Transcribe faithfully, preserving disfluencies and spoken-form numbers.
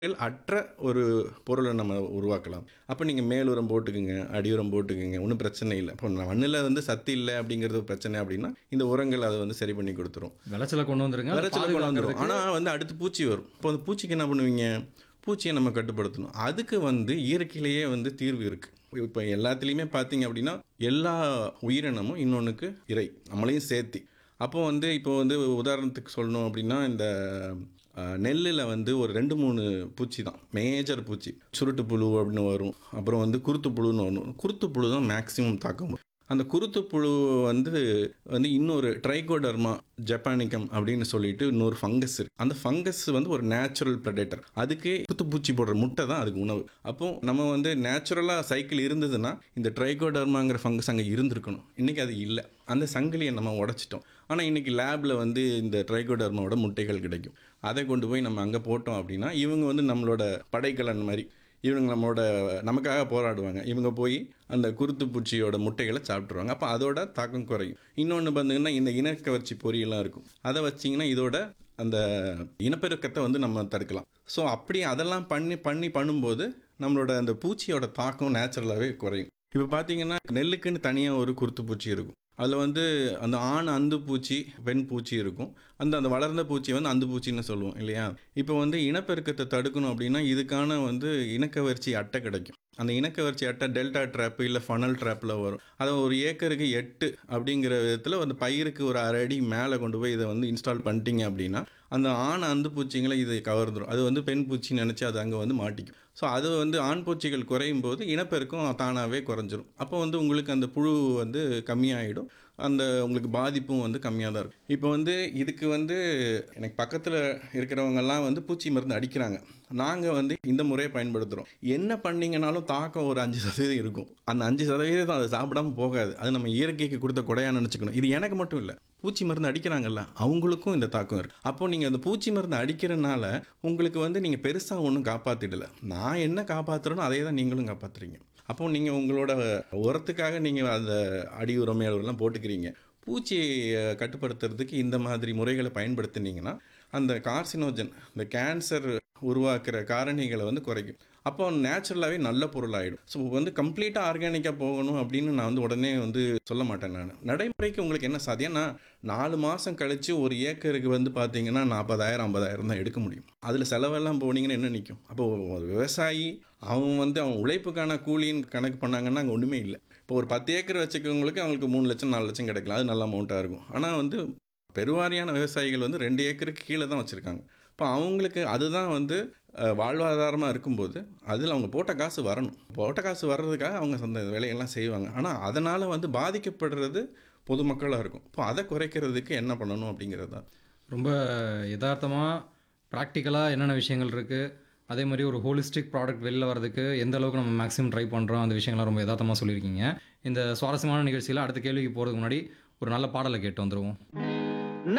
அற்ற ஒரு பொருளை நம்ம உருவாக்கலாம். அப்போ நீங்கள் மேல் உரம் போட்டுக்குங்க, அடி உரம் போட்டுக்குங்க, ஒன்றும் பிரச்சனை இல்லை. இப்போ மண்ணில் வந்து சத்து இல்லை அப்படிங்கிறது பிரச்சனை அப்படின்னா இந்த உரங்கள் அதை வந்து சரி பண்ணி கொடுத்துரும். விளைச்சலை கொண்டு வந்துருங்க. அதை விளைச்சலை கொண்டு வந்துடும். பாதுகாக்கிறதுக்கு ஆனால் வந்து அடுத்து பூச்சி வரும். இப்போ அந்த பூச்சிக்கு என்ன பண்ணுவீங்க? பூச்சியை நம்ம கட்டுப்படுத்தணும். அதுக்கு வந்து இயற்கையிலேயே வந்து தீர்வு இருக்குது. இப்போ எல்லாத்துலேயுமே பார்த்தீங்க அப்படின்னா எல்லா உயிரினமும் இன்னொன்றுக்கு இறை, நம்மளையும் சேர்த்தி. அப்போ வந்து இப்போ வந்து உதாரணத்துக்கு சொல்லணும் அப்படின்னா இந்த நெல்லில் வந்து ஒரு ரெண்டு மூணு பூச்சி தான் மேஜர் பூச்சி. சுருட்டு புழு அப்படின்னு வரும், அப்புறம் வந்து குருத்து புழுன்னு வரும். குருத்து புழு தான் மேக்ஸிமம் தாக்கம். அந்த குருத்து புழு வந்து வந்து இன்னொரு ட்ரைகோடர்மா ஜப்பானிக்கம் அப்படின்னு சொல்லிட்டு இன்னொரு ஃபங்கஸ் இருக்குது. அந்த ஃபங்கஸ் வந்து ஒரு நேச்சுரல் ப்ரெடேட்டர். அதுக்கு குத்துப்பூச்சி போடுற முட்டை தான் அதுக்கு உணவு. அப்போ நம்ம வந்து நேச்சுரலாக சைக்கிள் இருந்ததுன்னா இந்த ட்ரைகோடர்மாங்கிற ஃபங்கஸ் அங்கே இருந்திருக்கணும். இன்றைக்கி அது இல்லை. அந்த சங்கிலியை நம்ம உடைச்சிட்டோம். ஆனால் இன்றைக்கி லேபில் வந்து இந்த ட்ரைகோடர்மாவோட முட்டைகள் கிடைக்கும். அதை கொண்டு போய் நம்ம அங்கே போட்டோம் அப்படின்னா இவங்க வந்து நம்மளோட படைக்கலன் மாதிரி இவங்க நம்மளோட நமக்காக போராடுவாங்க. இவங்க போய் அந்த குருத்து பூச்சியோட முட்டைகளை சாப்பிட்ருவாங்க. அப்போ அதோட தாக்கம் குறையும். இன்னொன்று பார்த்தீங்கன்னா இந்த இனக்கவர்ச்சி பொரியெல்லாம் இருக்கும். அதை வச்சிங்கன்னா இதோட அந்த இனப்பெருக்கத்தை வந்து நம்ம தடுக்கலாம். ஸோ அப்படி அதெல்லாம் பண்ணி பண்ணி பண்ணும்போது நம்மளோட அந்த பூச்சியோட தாக்கம் நேச்சுரலாகவே குறையும். இப்போ பார்த்தீங்கன்னா நெல்லுக்குன்னு தனியாக ஒரு குருத்து பூச்சி இருக்கும். அதில் வந்து அந்த ஆண் அந்து பூச்சி, பெண் பூச்சி இருக்கும். அந்த அந்த வளர்ந்த பூச்சியை வந்து அந்து பூச்சின்னு சொல்லுவோம் இல்லையா? இப்போ வந்து இனப்பெருக்கத்தை தடுக்கணும் அப்படின்னா இதுக்கான வந்து இனக்கவர்ச்சி அட்டை கிடைக்கும். அந்த இனக்கவர்ச்சி அட்டை டெல்டா ட்ராப்பு இல்லை ஃபனல் ட்ராப்பில் வரும். அதை ஒரு ஏக்கருக்கு எட்டு அப்படிங்கிற விதத்தில் அந்த பயிருக்கு ஒரு அரை அடி மேலே கொண்டு போய் இதை வந்து இன்ஸ்டால் பண்ணிட்டீங்க அப்படின்னா அந்த ஆண் அந்து பூச்சிங்களை இது கவர்ந்துடும். அது வந்து பெண் பூச்சின்னு நினச்சி அது அங்கே வந்து மாட்டிக்கும். ஸோ அது வந்து ஆண் பூச்சிகள் குறையும் போது இனப்பெருக்கம் தானாகவே குறைஞ்சிரும். அப்போ வந்து உங்களுக்கு அந்த புழு வந்து கம்மியாகிடும். அந்த உங்களுக்கு பாதிப்பும் வந்து கம்மியாக தான் இருக்கும். இப்போ வந்து இதுக்கு வந்து எனக்கு பக்கத்தில் இருக்கிறவங்கெல்லாம் வந்து பூச்சி மருந்து அடிக்கிறாங்க. நாங்கள் வந்து இந்த முறையை பயன்படுத்துகிறோம். என்ன பண்ணிங்கனாலும் தாக்கம் ஒரு அஞ்சு சதவீதம் இருக்கும். அந்த அஞ்சு சதவீதம் அதை சாப்பிடாமல் போகாது. அது நம்ம இயற்கைக்கு கொடுத்த கொடையாக நினச்சிக்கணும். இது எனக்கு மட்டும் இல்லை, பூச்சி மருந்து அடிக்கிறாங்கல்ல அவங்களுக்கும் இந்த தாக்கம் இருக்குது. அப்போது நீங்கள் அந்த பூச்சி மருந்து அடிக்கிறனால உங்களுக்கு வந்து நீங்கள் பெருசாக ஒன்றும் காப்பாற்றிடலை. நான் என்ன காப்பாற்றுறேனோ அதே தான் நீங்களும் காப்பாற்றுறீங்க. அப்போ நீங்கள் உங்களோட உரத்துக்காக நீங்கள் அந்த அடி உரம் மேல் உரம்லாம் போட்டுக்கிறீங்க. பூச்சியை கட்டுப்படுத்துறதுக்கு இந்த மாதிரி முறைகளை பயன்படுத்தினீங்கன்னா அந்த கார்சினோஜன், இந்த கேன்சர் உருவாக்குற காரணிகளை வந்து குறைக்கும். அப்போ நேச்சுரலாகவே நல்ல பொருள் ஆகிடும். ஸோ வந்து கம்ப்ளீட்டாக ஆர்கானிக்காக போகணும் அப்படின்னு நான் வந்து உடனே வந்து சொல்ல மாட்டேன். நான் நடைமுறைக்கு உங்களுக்கு என்ன சாத்தியம்னா நாலு மாதம் கழித்து ஒரு ஏக்கருக்கு வந்து பார்த்தீங்கன்னா நாற்பதாயிரம் ஐம்பதாயிரம் தான் எடுக்க முடியும். அதில் செலவெல்லாம் போனீங்கன்னா என்ன நிற்கும்? அப்போ ஒரு விவசாயி அவன் வந்து அவன் உழைப்புக்கான கூலின்னு கணக்கு பண்ணாங்கன்னா அங்கே ஒன்றுமே இல்லை. இப்போ ஒரு பத்து ஏக்கர் வச்சுக்கவங்களுக்கு அவங்களுக்கு மூணு லட்சம் நாலு லட்சம் கிடைக்கலாம். அது நல்ல அமௌண்ட்டாக இருக்கும். ஆனால் வந்து பெருவாரியான விவசாயிகள் வந்து ரெண்டு ஏக்கருக்கு கீழே தான் வச்சுருக்காங்க. இப்போ அவங்களுக்கு அதுதான் வந்து வாழ்வாதாரமாக இருக்கும்போது அதில் அவங்க போட்ட காசு வரணும். போட்ட காசு வர்றதுக்காக அவங்க அந்த வேலையெல்லாம் செய்வாங்க. ஆனால் அதனால் வந்து பாதிக்கப்படுறது பொதுமக்களாக இருக்கும். இப்போ அதை குறைக்கிறதுக்கு என்ன பண்ணணும் அப்படிங்கிறது தான். ரொம்ப யதார்த்தமாக ப்ராக்டிக்கலாக என்னென்ன விஷயங்கள் இருக்குது, அதே மாதிரி ஒரு ஹோலிஸ்டிக் ப்ராடக்ட் வெளில வரதுக்கு எந்த அளவுக்கு நம்ம மேக்ஸிமம் ட்ரை பண்ணுறோம், அந்த விஷயங்கள்லாம் ரொம்ப யதார்த்தமாக சொல்லியிருக்கீங்க. இந்த சுவாரஸ்யமான நிகழ்ச்சியில் அடுத்த கேள்விக்கு போகிறதுக்கு முன்னாடி ஒரு நல்ல பாடலை கேட்டு வந்துடுவோம்.